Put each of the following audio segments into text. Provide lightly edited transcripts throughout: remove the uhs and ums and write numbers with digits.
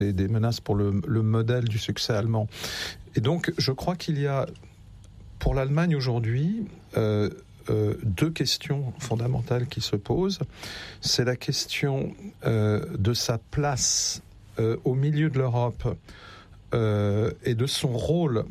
des menaces pour le modèle du succès allemand. Et donc, je crois qu'il y a, pour l'Allemagne aujourd'hui, deux questions fondamentales qui se posent. C'est la question de sa place au milieu de l'Europe et de son rôle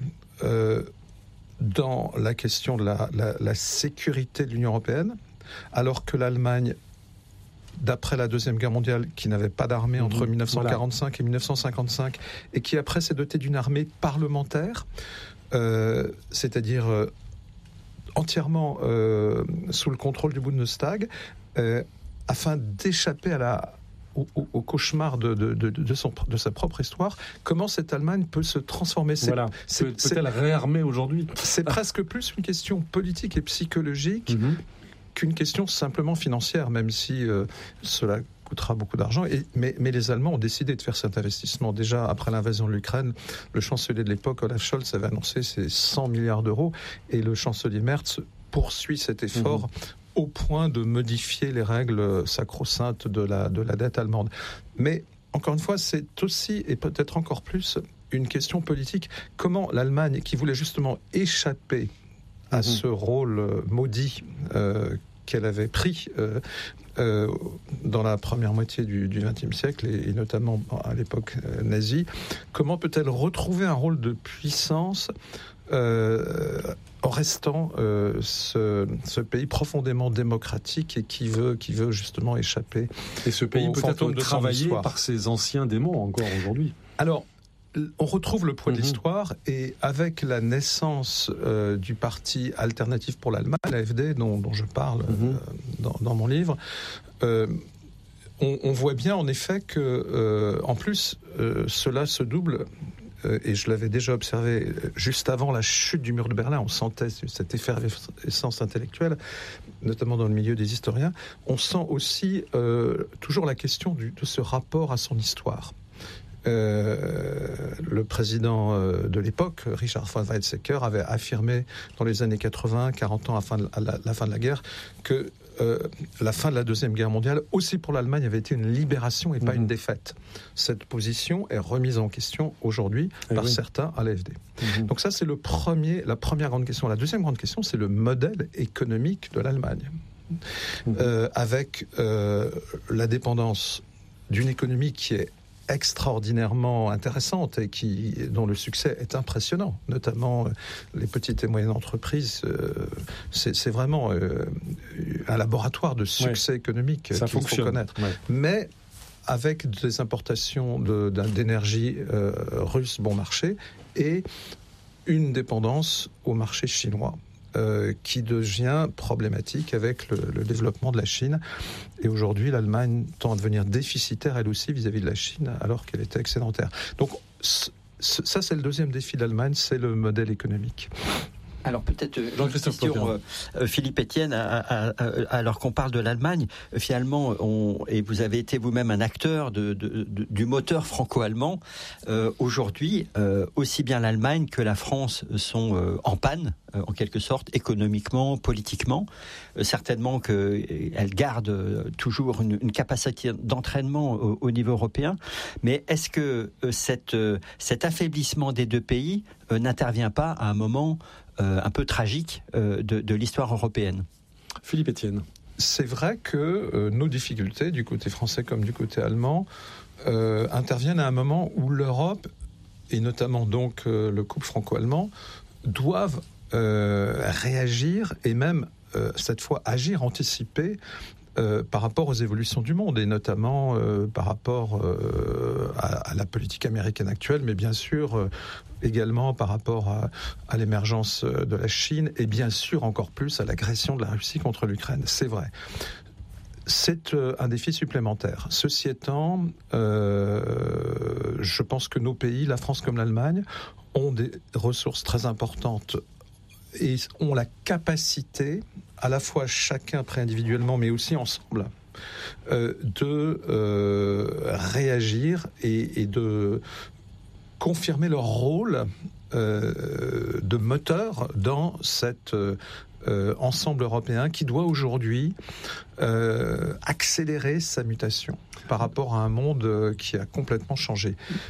dans la question de la sécurité de l'Union européenne, alors que l'Allemagne, d'après la Deuxième Guerre mondiale, qui n'avait pas d'armée entre 1945 et 1955, et qui après s'est dotée d'une armée parlementaire, c'est-à-dire entièrement sous le contrôle du Bundestag, afin d'échapper au cauchemar de sa propre histoire. Comment cette Allemagne peut se transformer? Peut-elle réarmer aujourd'hui? C'est presque plus une question politique et psychologique qu'une question simplement financière, même si cela coûtera beaucoup d'argent. Mais les Allemands ont décidé de faire cet investissement. Déjà, après l'invasion de l'Ukraine, le chancelier de l'époque, Olaf Scholz, avait annoncé ses 100 milliards d'euros, et le chancelier Merz poursuit cet effort au point de modifier les règles sacro-saintes de la dette allemande. Mais, encore une fois, c'est aussi, et peut-être encore plus, une question politique. Comment l'Allemagne, qui voulait justement échapper à ce rôle maudit qu'elle avait pris dans la première moitié du XXe siècle, et notamment à l'époque nazie, comment peut-elle retrouver un rôle de puissance en restant ce pays profondément démocratique et qui veut justement échapper. Et ce pays peut être travaillé par ses anciens démons encore aujourd'hui. Alors, on retrouve le poids de l'histoire, et avec la naissance du parti alternatif pour l'Allemagne, l'AfD, dont je parle dans mon livre, on voit bien en effet que, en plus, cela se double. Et je l'avais déjà observé juste avant la chute du mur de Berlin, on sentait cette effervescence intellectuelle, notamment dans le milieu des historiens. On sent aussi toujours la question de ce rapport à son histoire. Le président de l'époque, Richard von Weizsäcker, avait affirmé dans les années 80, 40 ans à la fin de la guerre, que la fin de la Deuxième Guerre mondiale, aussi pour l'Allemagne, avait été une libération et pas une défaite. Cette position est remise en question aujourd'hui par certains à l'AfD. Donc ça, c'est la première grande question. La deuxième grande question, c'est le modèle économique de l'Allemagne. Avec la dépendance d'une économie qui est extraordinairement intéressante et dont le succès est impressionnant, notamment les petites et moyennes entreprises. C'est vraiment un laboratoire de succès économique qu'il faut connaître. Mais avec des importations d'énergie russe bon marché et une dépendance au marché chinois, qui devient problématique avec le développement de la Chine. Et aujourd'hui, l'Allemagne tend à devenir déficitaire, elle aussi, vis-à-vis de la Chine, alors qu'elle était excédentaire. Donc, ça, c'est le deuxième défi de l'Allemagne, c'est le modèle économique. Alors peut-être sur Philippe Etienne, alors qu'on parle de l'Allemagne, finalement, et vous avez été vous-même un acteur du moteur franco-allemand, aujourd'hui, aussi bien l'Allemagne que la France sont en panne, en quelque sorte, économiquement, politiquement. Certainement qu'elles gardent toujours une capacité d'entraînement au niveau européen, mais est-ce que cet affaiblissement des deux pays n'intervient pas à un moment un peu tragique de l'histoire européenne? Philippe Etienne. C'est vrai que nos difficultés, du côté français comme du côté allemand, interviennent à un moment où l'Europe, et notamment donc le couple franco-allemand, doivent réagir et même, cette fois, agir, anticiper par rapport aux évolutions du monde, et notamment par rapport à la politique américaine actuelle, mais bien sûr également par rapport à l'émergence de la Chine, et bien sûr encore plus à l'agression de la Russie contre l'Ukraine. C'est vrai. C'est un défi supplémentaire. Ceci étant, je pense que nos pays, la France comme l'Allemagne, ont des ressources très importantes et ont la capacité, à la fois chacun très individuellement, mais aussi ensemble, de réagir et de confirmer leur rôle de moteur dans cette ensemble européen qui doit aujourd'hui accélérer sa mutation par rapport à un monde qui a complètement changé.